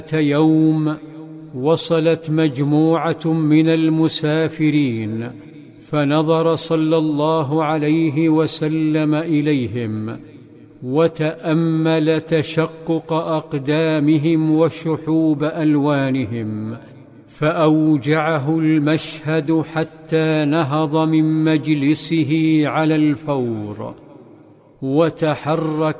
يوم وصلت مجموعة من المسافرين، فنظر صلى الله عليه وسلم إليهم وتأمل تشقق أقدامهم وشحوب ألوانهم، فأوجعه المشهد حتى نهض من مجلسه على الفور، وتحرك